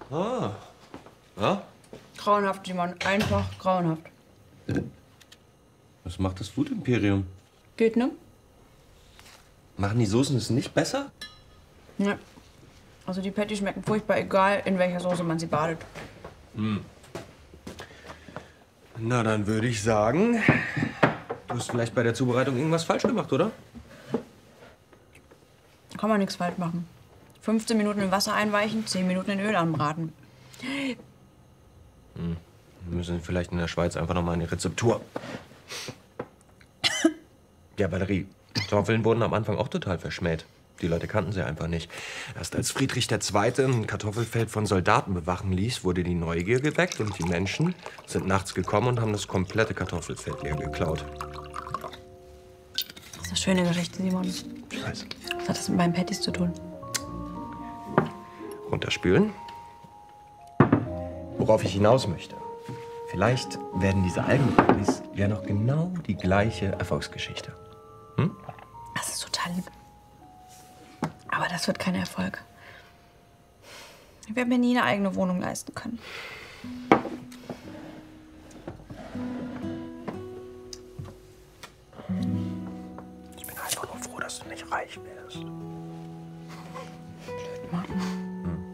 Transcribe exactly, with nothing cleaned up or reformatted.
Ah. Ja? Grauenhaft, Simon. Einfach grauenhaft. Was macht das Food Imperium? Geht, ne? Machen die Soßen es nicht besser? Ne. Also die Patties schmecken furchtbar, egal in welcher Soße man sie badet. Hm. Na, dann würde ich sagen, du hast vielleicht bei der Zubereitung irgendwas falsch gemacht, oder? Kann man nichts falsch machen. fünfzehn Minuten in Wasser einweichen, zehn Minuten in Öl anbraten. Hm. Wir müssen vielleicht in der Schweiz einfach noch mal eine Rezeptur. Ja, Batterie. Kartoffeln wurden am Anfang auch total verschmäht. Die Leute kannten sie einfach nicht. Erst als Friedrich der Zweite ein Kartoffelfeld von Soldaten bewachen ließ, wurde die Neugier geweckt und die Menschen sind nachts gekommen und haben das komplette Kartoffelfeld leer geklaut. Das ist eine schöne Geschichte, Simon. Scheiße. Was hat das mit meinen Patties zu tun? Runterspülen. Worauf ich hinaus möchte. Vielleicht werden diese Algenpatties ja noch genau die gleiche Erfolgsgeschichte. Hm? Das ist total lieb. Aber das wird kein Erfolg. Ich werde mir nie eine eigene Wohnung leisten können. Ich bin einfach nur froh, dass du nicht reich wärst.